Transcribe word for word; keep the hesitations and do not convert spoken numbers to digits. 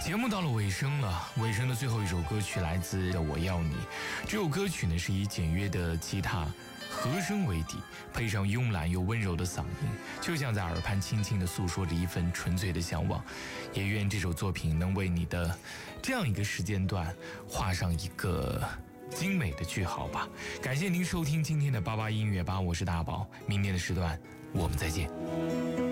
节目到了尾声了，尾声的最后一首歌曲来自《我要你》。这首歌曲呢是以简约的吉他和声为底，配上慵懒又温柔的嗓音，就像在耳畔轻轻地诉说着一份纯粹的向往。也愿这首作品能为你的这样一个时间段画上一个精美的句号吧。感谢您收听今天的八八音乐吧，我是大宝，明天的时段我们再见。